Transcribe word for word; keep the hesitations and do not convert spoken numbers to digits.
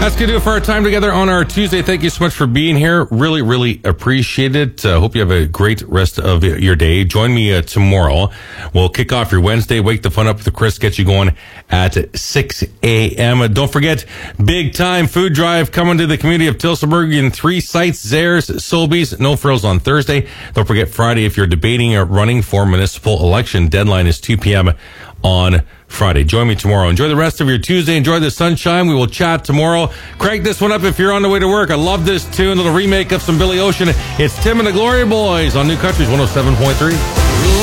That's going to do it for our time together on our Tuesday. Thank you so much for being here. Really, really appreciate it. Uh, hope you have a great rest of your day. Join me uh, tomorrow. We'll kick off your Wednesday. Wake the fun up with Chris. Get you going at six a.m. Uh, don't forget, big time food drive coming to the community of Tillsonburg in three sites. Zares, Sobeys, no frills on Thursday. Don't forget Friday if you're debating or running for municipal election. Deadline is two p.m. on Friday. Join me tomorrow. Enjoy the rest of your Tuesday. Enjoy the sunshine. We will chat tomorrow. Crank this one up if you're on the way to work. I love this tune. A little remake of some Billy Ocean. It's Tim and the Glory Boys on New Countries one oh seven point three.